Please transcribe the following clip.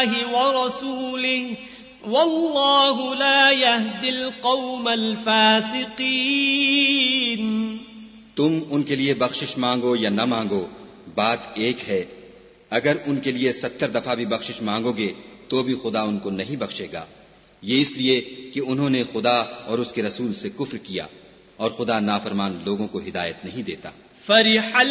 बिल्लाहि व रसूलिहि वल्लाहु ला यहदिल कौमल फासिकीन। तुम उनके लिए बख्शिश मांगो या न मांगो, बात एक है। अगर उनके लिए 70 दफा भी बख्शिश मांगोगे तो भी खुदा उनको नहीं बख्शेगा। ये इसलिए कि उन्होंने खुदा और उसके रसूल से कुफ्र किया, और खुदा नाफरमान लोगों को हिदायत नहीं देता।